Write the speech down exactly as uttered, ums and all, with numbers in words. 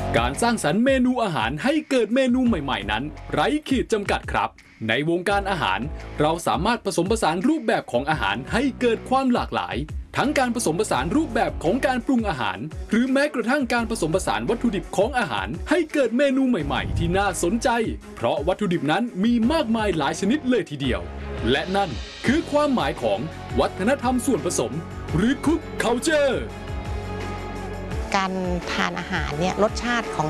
การสร้างสรรค์เมนูอาหารให้เกิดเมนูใหม่ๆนั้นไร้ขีดจำกัดครับในวงการอาหารเราสามารถผสมผสานรูปแบบของอาหารให้เกิดความหลากหลายทั้งการผสมผสานรูปแบบของการปรุงอาหารหรือแม้กระทั่งการผสมผสานวัตถุดิบของอาหารให้เกิดเมนูใหม่ๆที่น่าสนใจเพราะวัตถุดิบนั้นมีมากมายหลายชนิดเลยทีเดียวและนั่นคือความหมายของวัฒนธรรมส่วนผสมหรือ Cook Culture การทานอาหารเนี่ยรสชาติของ